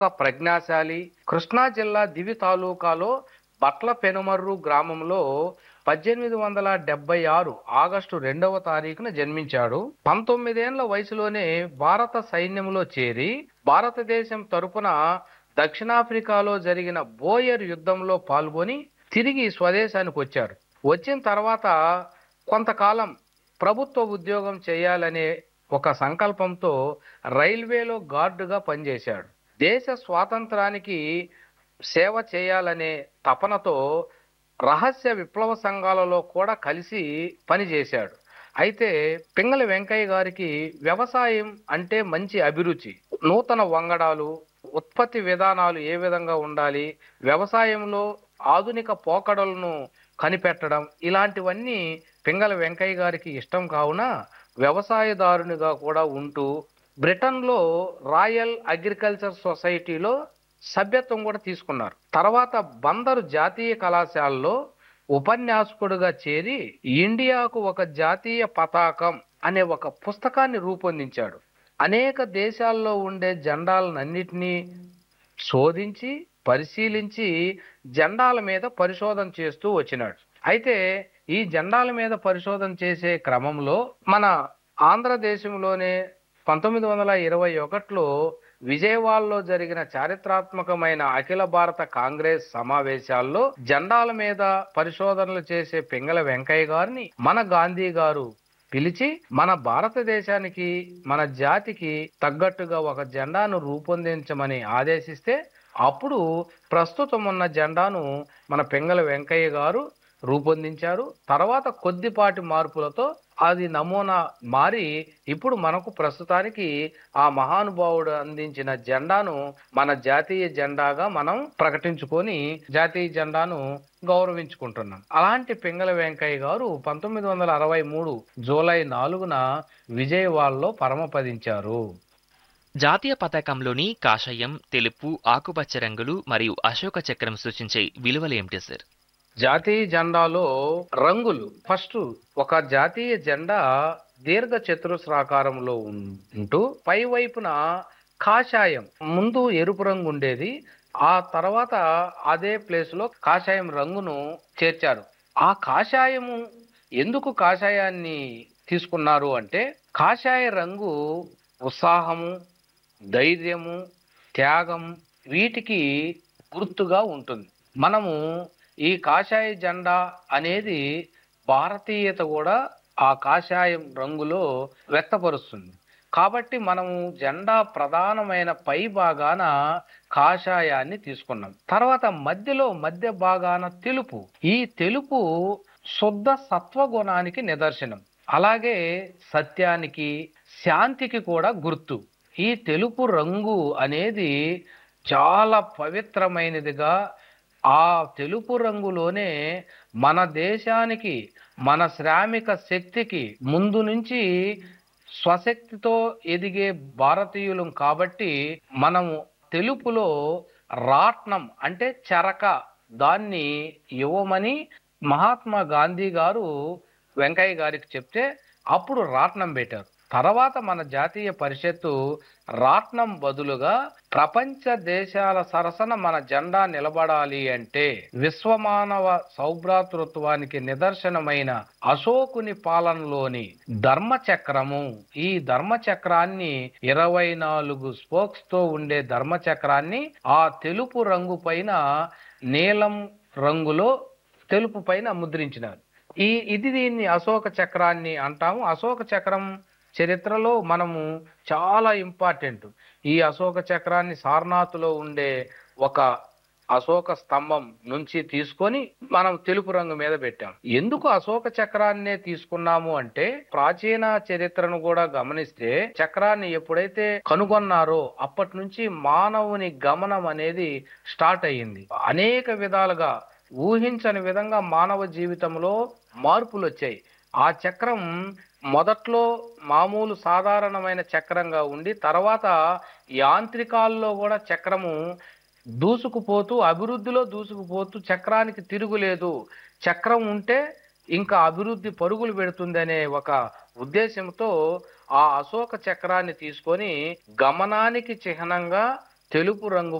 ఒక ప్రజ్ఞాశాలి. కృష్ణా జిల్లా దివి తాలూకాలో బట్ల పెనుమర్రు గ్రామంలో 1876 ఆగస్టు 2వ తారీఖున జన్మించాడు. 19 ఏళ్ల వయసులోనే భారత సైన్యంలో చేరి భారతదేశం తరపున దక్షిణాఫ్రికాలో జరిగిన బోయర్ యుద్ధంలో పాల్గొని తిరిగి స్వదేశానికి వచ్చాడు. వచ్చిన తర్వాత కొంతకాలం ప్రభుత్వ ఉద్యోగం చేయాలనే ఒక సంకల్పంతో రైల్వేలో గార్డుగా పనిచేశాడు. దేశ స్వాతంత్రానికి సేవ చేయాలనే తపనతో రహస్య విప్లవ సంఘాలలో కూడా కలిసి పనిచేశాడు. అయితే పింగళి వెంకయ్య గారికి వ్యవసాయం అంటే మంచి అభిరుచి. నూతన వంగడాలు, ఉత్పత్తి విధానాలు ఏ విధంగా ఉండాలి, వ్యవసాయంలో ఆధునిక పోకడలను కనిపెట్టడం, ఇలాంటివన్నీ పింగళి వెంకయ్య గారికి ఇష్టం కావున వ్యవసాయదారునిగా కూడా ఉంటూ బ్రిటన్లో రాయల్ అగ్రికల్చర్ సొసైటీలో సభ్యత్వం కూడా తీసుకున్నారు. తర్వాత బందరు జాతీయ కళాశాలలో ఉపన్యాసకుడుగా చేరి ఇండియాకు ఒక జాతీయ పతాకం అనే ఒక పుస్తకాన్ని రూపొందించాడు. అనేక దేశాల్లో ఉండే జెండాలన్నింటినీ శోధించి పరిశీలించి జెండాల మీద పరిశోధన చేస్తూ వచ్చినాడు. అయితే ఈ జెండాల మీద పరిశోధన చేసే క్రమంలో మన ఆంధ్రదేశంలోనే 1921లో విజయవాడలో జరిగిన చారిత్రాత్మకమైన అఖిల భారత కాంగ్రెస్ సమావేశాల్లో జెండాల మీద పరిశోధనలు చేసే పింగళి వెంకయ్య గారిని మన గాంధీ గారు పిలిచి మన భారతదేశానికి, మన జాతికి తగ్గట్టుగా ఒక జెండాను రూపొందించమని ఆదేశిస్తే అప్పుడు ప్రస్తుతం ఉన్న జెండాను మన పింగళి వెంకయ్య గారు రూపొందించారు. తర్వాత కొద్దిపాటి మార్పులతో అది నమూనా మారి ఇప్పుడు మనకు ప్రస్తుతానికి ఆ మహానుభావుడు అందించిన జెండాను మన జాతీయ జెండాగా మనం ప్రకటించుకొని జాతీయ జెండాను గౌరవించుకుంటున్నాం. అలాంటి పింగళి వెంకయ్య గారు 1963 జూలై 4న విజయవాడలో పరమపదించారు. జాతీయ పతాకంలోని కాషాయం, తెలుపు, ఆకుపచ్చ రంగులు మరియు అశోక చక్రం సూచించే విలువలు ఏమిటి సార్? జాతీయ జెండాలో రంగులు, ఫస్ట్ ఒక జాతీయ జెండా దీర్ఘ చతురస్రాకారంలో ఉంటూ పై వైపున కాషాయం, ముందు ఎరుపు రంగు ఉండేది, ఆ తర్వాత అదే ప్లేస్ లో కాషాయం రంగును చేర్చారు. ఆ కాషాయము ఎందుకు కాషాయాన్ని తీసుకున్నారు అంటే కాషాయ రంగు ఉత్సాహము, ధైర్యము, త్యాగం వీటికి గుర్తుగా ఉంటుంది. మనము ఈ కాషాయ జెండా అనేది భారతీయత కూడా ఆ కాషాయం రంగులో వ్యక్తపరుస్తుంది. కాబట్టి మనము జెండా ప్రధానమైన పై భాగాన కాషాయాన్ని తీసుకున్నాం. తర్వాత మధ్య భాగాన తెలుపు. ఈ తెలుపు శుద్ధ సత్వగుణానికి నిదర్శనం, అలాగే సత్యానికి, శాంతికి కూడా గుర్తు. ఈ తెలుపు రంగు అనేది చాలా పవిత్రమైనదిగా, ఆ తెలుపు రంగులోనే మన దేశానికి, మన శ్రామిక శక్తికి, ముందు నుంచి స్వశక్తితో ఎదిగే భారతీయులం కాబట్టి మనము తెలుపులో రాట్నం అంటే చరక దాన్ని ఇవ్వమని మహాత్మా గాంధీ గారు వెంకయ్య గారికి చెప్తే అప్పుడు రాట్నం పెట్టారు. తర్వాత మన జాతీయ పరిషత్తు రాట్నం బదులుగా ప్రపంచ దేశాల సరసన మన జెండా నిలబడాలి అంటే విశ్వమానవ సౌభ్రాతృత్వానికి నిదర్శనమైన అశోకుని పాలనలోని ధర్మచక్రము, ఈ ధర్మచక్రాన్ని 24 స్పోక్స్ తో ఉండే ధర్మచక్రాన్ని ఆ తెలుపు రంగు పైన నీలం రంగులో తెలుపు పైన ముద్రించినారు. దీన్ని అశోక చక్రాన్ని అంటాము. అశోక చక్రం చరిత్రలో మనము చాలా ఇంపార్టెంట్. ఈ అశోక చక్రాన్ని సారనాథ్లో ఉండే ఒక అశోక స్తంభం నుంచి తీసుకొని మనం తెలుపు రంగు మీద పెట్టాం. ఎందుకు అశోక చక్రాన్నే తీసుకున్నాము అంటే ప్రాచీన చరిత్రను కూడా గమనిస్తే చక్రాన్ని ఎప్పుడైతే కనుగొన్నారో అప్పటి నుంచి మానవుని గమనం అనేది స్టార్ట్ అయ్యింది. అనేక విధాలుగా ఊహించని విధంగా మానవ జీవితంలో మార్పులు వచ్చాయి. ఆ చక్రం మొదట్లో మామూలు సాధారణమైన చక్రంగా ఉండి తర్వాత యాంత్రికాల్లో కూడా చక్రము దూసుకుపోతూ అభివృద్ధిలో దూసుకుపోతూ చక్రానికి తిరుగులేదు, చక్రం ఉంటే ఇంకా అభివృద్ధి పరుగులు పెడుతుంది అనే ఒక ఉద్దేశంతో ఆ అశోక చక్రాన్ని తీసుకొని గమనానికి చిహ్నంగా తెలుపు రంగు